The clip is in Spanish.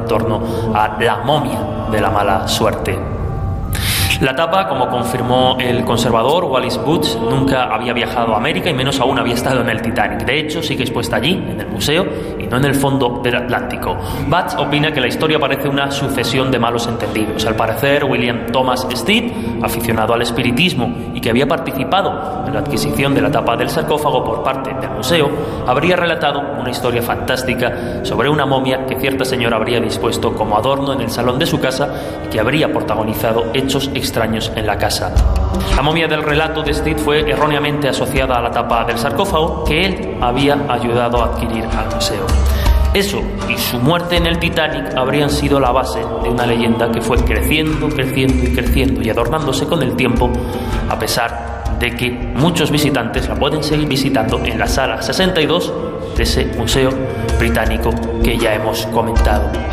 torno a la momia de la mala suerte. La tapa, como confirmó el conservador Wallis Budge, nunca había viajado a América y menos aún había estado en el Titanic. De hecho, sigue expuesta allí, en el museo, y no en el fondo del Atlántico. Budge opina que la historia parece una sucesión de malos entendidos. Al parecer, William Thomas Stead, aficionado al espiritismo y que había participado en la adquisición de la tapa del sarcófago por parte del museo, habría relatado una historia fantástica sobre una momia que cierta señora habría dispuesto como adorno en el salón de su casa y que habría protagonizado hechos extraños en la casa. La momia del relato de Stead fue erróneamente asociada a la tapa del sarcófago que él había ayudado a adquirir al museo. Eso y su muerte en el Titanic habrían sido la base de una leyenda que fue creciendo y adornándose con el tiempo, a pesar de que muchos visitantes la pueden seguir visitando en la sala 62 de ese museo británico que ya hemos comentado.